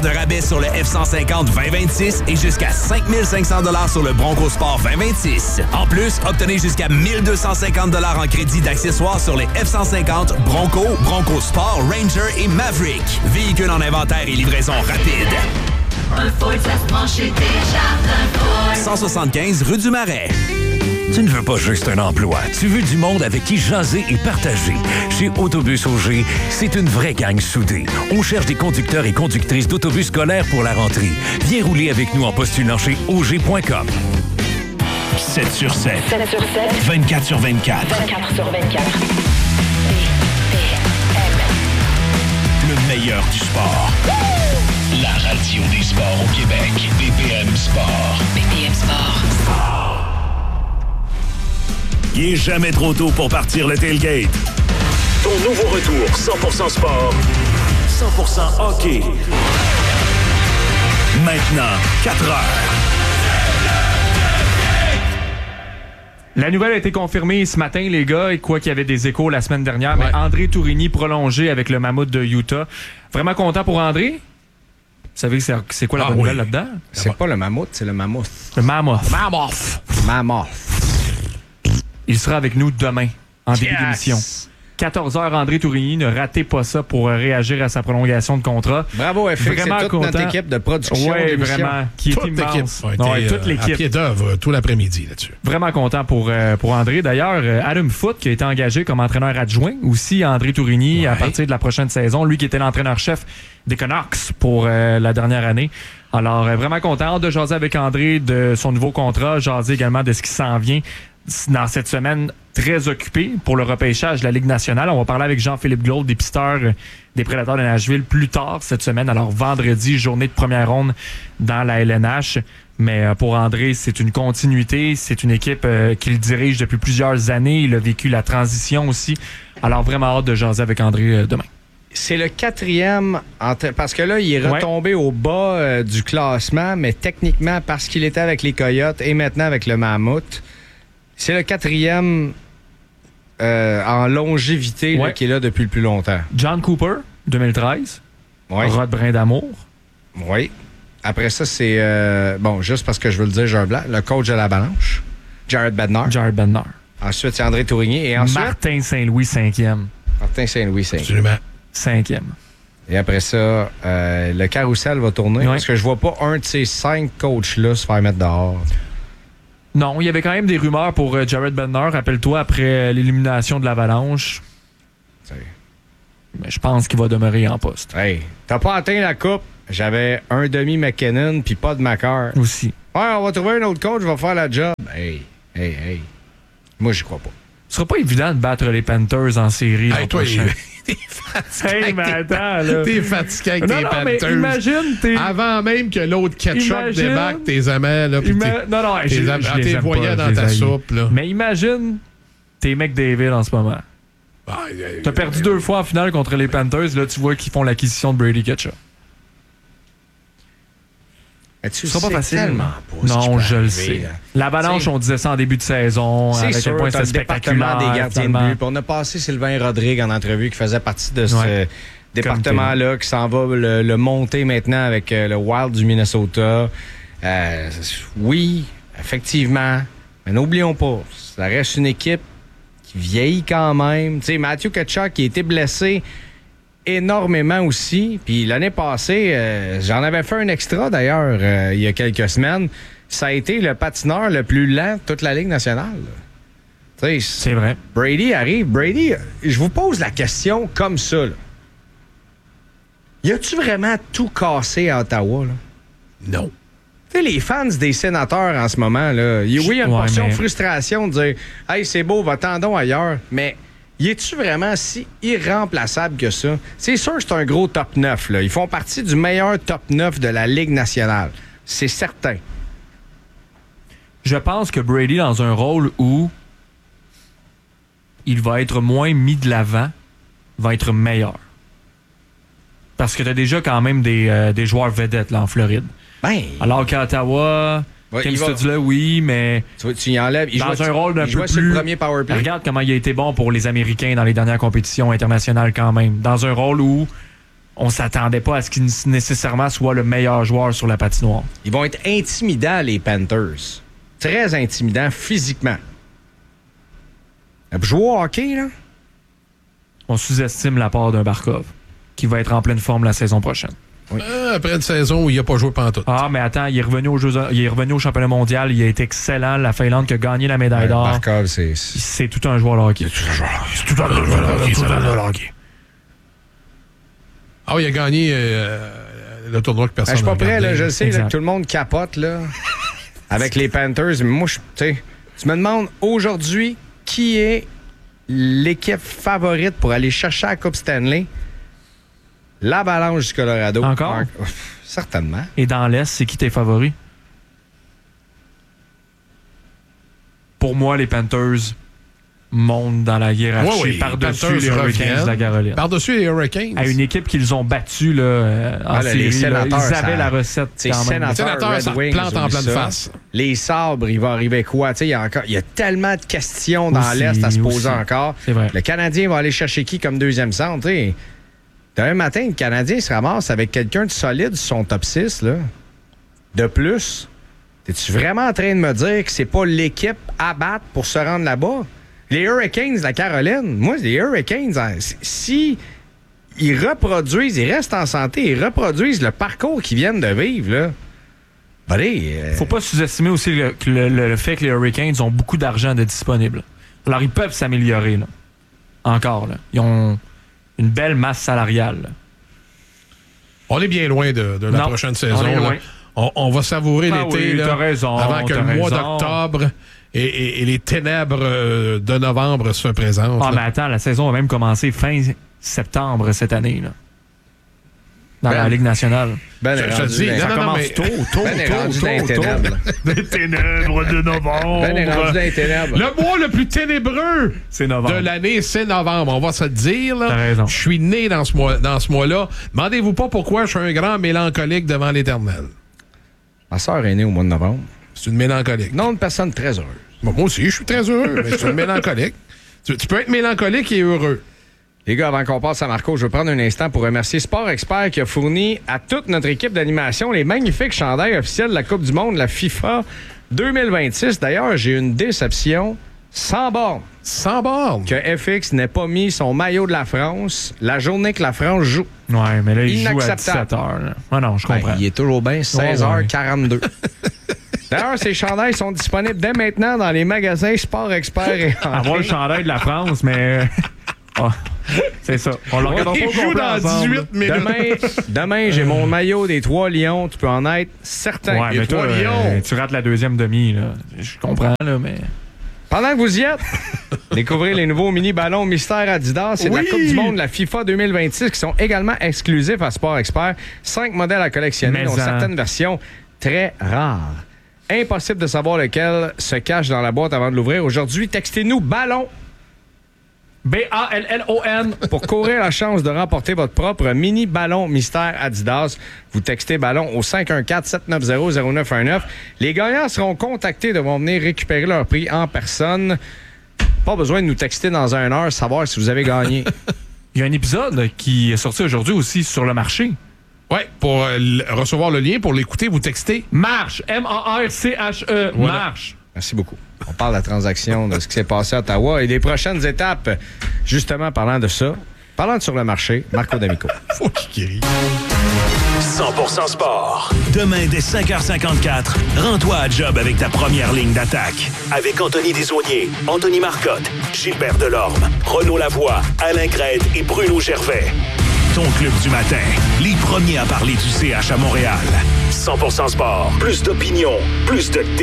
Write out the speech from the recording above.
de rabais sur le F-150 2026 et jusqu'à 5 500 $ sur le Bronco Sport 2026. En plus, obtenez jusqu'à 1 250 $ en crédit d'accessoires sur les F-150, Bronco, Bronco Sport, Ranger et Maverick. Véhicules en inventaire et livraison rapide. Un Ford, ça se prend chez Desjardins Ford. 175 rue du Marais. Tu ne veux pas juste un emploi, tu veux du monde avec qui jaser et partager. Chez Autobus Auger, c'est une vraie gang soudée. On cherche des conducteurs et conductrices d'autobus scolaires pour la rentrée. Viens rouler avec nous en postulant chez auger.com. 7 sur 7. 7 sur 7. 24 sur 24. 24 sur 24. Le meilleur du sport. La radio des sports au Québec. BPM Sport. BPM Sport. Il est jamais trop tôt pour partir le tailgate. Ton nouveau retour 100% sport, 100% hockey. Maintenant, 4 heures. La nouvelle a été confirmée ce matin, les gars, et quoi qu'il y avait des échos la semaine dernière, mais André Tourigny prolongé avec le Mammouth de Utah. Vraiment content pour André? Vous savez c'est quoi la bonne nouvelle là-dedans? C'est pas le Mammouth, c'est le Mammoth. Le Mammoth. Mammoth. Il sera avec nous demain, en début d'émission. 14h, André Tourigny, ne ratez pas ça pour réagir à sa prolongation de contrat. Bravo, FX, Vraiment c'est toute content. notre équipe de production. Oui, vraiment, qui est immense. Toute l'équipe. À pied d'œuvre tout l'après-midi là-dessus. Vraiment content pour André. D'ailleurs, Adam Foote, qui a été engagé comme entraîneur adjoint, aussi André Tourigny, à partir de la prochaine saison. Lui qui était l'entraîneur-chef des Canucks pour la dernière année. Alors, vraiment content de jaser avec André de son nouveau contrat, jaser également de ce qui s'en vient dans cette semaine très occupée pour le repêchage de la Ligue nationale. On va parler avec Jean-Philippe Glaude, des pisteurs des Prédateurs de Nashville, plus tard cette semaine. Alors, vendredi, journée de première ronde dans la LNH. Mais pour André, c'est une continuité. C'est une équipe qu'il dirige depuis plusieurs années. Il a vécu la transition aussi. Alors, vraiment hâte de jaser avec André demain. C'est le 4e, parce que là, il est retombé au bas du classement, mais techniquement, parce qu'il était avec les Coyotes et maintenant avec le Mammouth, c'est le 4e en longévité là, qui est là depuis le plus longtemps. John Cooper, 2013. Rod Brindamour. Oui. Après ça, c'est... juste parce que je veux le dire, j'ai un blanc. Le coach de l'Avalanche, Jared Bednar. Ensuite, c'est André Tourigny. Et ensuite... Martin Saint-Louis, 5e. Martin Saint-Louis, 5e. Absolument. 5e. Et après ça, le carrousel va tourner. Parce que je vois pas un de ces 5 coachs-là se faire mettre dehors. Non, il y avait quand même des rumeurs pour Jared Bednar. Rappelle-toi, après l'élimination de l'Avalanche. Mais je pense qu'il va demeurer en poste. Hey, t'as pas atteint la coupe. J'avais un demi McKinnon puis pas de Macar. Aussi. Ouais, on va trouver un autre coach, va faire la job. Hey. Moi, j'y crois pas. Ce sera pas évident de battre les Panthers en série. Hey, toi, t'es fatigué. Mais attends, là. T'es fatigué avec tes Panthers. Mais imagine, avant même que l'autre ketchup débarque tes amants, là. T'es voyais dans ta soupe, là. Mais imagine, t'es McDavid en ce moment. T'as perdu 2 fois en finale contre les Panthers. Là, tu vois qu'ils font l'acquisition de Brady Ketchup. Ce sera pas facile. Non, je le sais. L'Avalanche, on disait ça en début de saison. C'est sûr, point c'était spectaculaire. Des gardiens de but. On a passé Sylvain Rodrigue en entrevue qui faisait partie de ce département-là, qui s'en va le monter maintenant avec le Wild du Minnesota. Oui, effectivement. Mais n'oublions pas, ça reste une équipe qui vieillit quand même. Tu sais, Matthew Tkachuk qui a été blessé énormément aussi. Puis l'année passée, j'en avais fait un extra d'ailleurs il y a quelques semaines. Ça a été le patineur le plus lent de toute la Ligue nationale. C'est vrai. Brady arrive. Brady, je vous pose la question comme ça. Là. Y a-tu vraiment tout cassé à Ottawa? Là? Non. Tu sais, les fans des Sénateurs en ce moment, là, il y a une portion de frustration de dire « Hey, c'est beau, va-t'en ailleurs. » Mais y es-tu vraiment si irremplaçable que ça? C'est sûr que c'est un gros top 9. Là. Ils font partie du meilleur top 9 de la Ligue nationale. C'est certain. Je pense que Brady, dans un rôle où il va être moins mis de l'avant, va être meilleur. Parce que tu as déjà quand même des joueurs vedettes là, en Floride. Alors qu'à Ottawa... Kim Stützle, oui, mais tu y enlèves. Dans un rôle d'un peu plus... sur le premier power play. Regarde comment il a été bon pour les Américains dans les dernières compétitions internationales quand même. Dans un rôle où on s'attendait pas à ce qu'il nécessairement soit le meilleur joueur sur la patinoire. Ils vont être intimidants, les Panthers. Très intimidants physiquement. Jouer au hockey, là? On sous-estime la part d'un Barkov, qui va être en pleine forme la saison prochaine. Oui. Après une saison où il n'a pas joué pantoute. Ah, mais attends, il est revenu au championnat mondial. Il a été excellent. La Finlande qui a gagné la médaille d'or. Barkov, c'est tout un joueur de hockey. C'est tout un joueur de hockey. Ah oui, il a gagné le tournoi que personne n'a regardé. Je suis pas prêt, là, je sais là, que tout le monde capote là, avec les Panthers. Mais moi, tu me demandes aujourd'hui qui est l'équipe favorite pour aller chercher la Coupe Stanley? L'Avalanche du Colorado. Encore? Certainement. Et dans l'Est, c'est qui tes favoris? Pour moi, les Panthers montent dans la hiérarchie par-dessus les Hurricanes de la Caroline. Par-dessus les Hurricanes? À une équipe qu'ils ont battue là, en série. Les Sénateurs, ils avaient la recette quand même. Les Sénateurs, ça plante en pleine face. Les Sabres, il va arriver quoi? Il y a tellement de questions dans l'Est à se poser encore. C'est vrai. Le Canadien va aller chercher qui comme deuxième centre? D'un matin, le Canadien se ramasse avec quelqu'un de solide sur son top 6. Là. De plus, es-tu vraiment en train de me dire que c'est pas l'équipe à battre pour se rendre là-bas? Les Hurricanes de la Caroline, moi, les Hurricanes, si ils reproduisent, ils restent en santé, ils reproduisent le parcours qu'ils viennent de vivre, là. Faut pas sous-estimer aussi le fait que les Hurricanes ont beaucoup d'argent de disponible. Alors, ils peuvent s'améliorer, là. Encore, là. Ils ont une belle masse salariale. Là. On est bien loin de la prochaine saison. On va savourer l'été t'as raison, avant que le mois d'octobre et les ténèbres de novembre se présentent. Ah, mais attends, la saison va même commencer fin septembre cette année. Là. Dans la Ligue nationale. Je dis, ça commence tôt. Des ténèbres de novembre. Le mois le plus ténébreux de l'année, c'est novembre. On va se le dire. Là. T'as raison. Je suis né dans ce mois-là. Demandez-vous pas pourquoi je suis un grand mélancolique devant l'Éternel. Ma sœur est née au mois de novembre. C'est une mélancolique. Non, une personne très heureuse. Bon, moi aussi, je suis très heureux, mais je suis une mélancolique. Tu peux être mélancolique et heureux. Les gars, avant qu'on passe à Marco, je veux prendre un instant pour remercier Sport Expert qui a fourni à toute notre équipe d'animation les magnifiques chandails officiels de la Coupe du Monde, la FIFA 2026. D'ailleurs, j'ai une déception sans borne. Sans borne? Que FX n'ait pas mis son maillot de la France la journée que la France joue. Ouais, mais là, il joue à 17h. Ah non, je comprends. Il est toujours bien 16h42. D'ailleurs, ces chandails sont disponibles dès maintenant dans les magasins Sport Expert et avoir le chandail de la France, mais... c'est ça. On le regardera pas joue dans 18 minutes. Demain, j'ai mon maillot des 3 Lions. Tu peux en être certain. Ouais, mais toi, tu rates la deuxième demi. Là. Je comprends, là, mais... Pendant que vous y êtes, découvrez les nouveaux mini-ballons Mystère Adidas. C'est de la Coupe du Monde, la FIFA 2026, qui sont également exclusifs à Sport Expert. 5 modèles à collectionner, dont certaines versions très rares. Impossible de savoir lequel se cache dans la boîte avant de l'ouvrir. Aujourd'hui, textez-nous BALLON. BALLON. Pour courir la chance de remporter votre propre mini-ballon Mystère Adidas. Vous textez ballon au 514-790-0919. Les gagnants seront contactés, devront venir récupérer leur prix en personne. Pas besoin de nous texter dans 1 heure, savoir si vous avez gagné. Il y a un épisode qui est sorti aujourd'hui aussi sur le marché. Oui, pour recevoir le lien, pour l'écouter, vous textez MARCHE. M-A-R-C-H-E. Voilà. MARCHE. Merci beaucoup. On parle de la transaction, de ce qui s'est passé à Ottawa et des prochaines étapes. Justement, parlant de ça, parlant de sur le marché, Marco D'Amico. Faut qu'il rit. 100% sport. Demain, dès 5h54, rends-toi à job avec ta première ligne d'attaque. Avec Anthony Desaulniers, Anthony Marcotte, Gilbert Delorme, Renaud Lavoie, Alain Crête et Bruno Gervais. Ton club du matin. Les premiers à parler du CH à Montréal. 100% sport. Plus d'opinion, plus de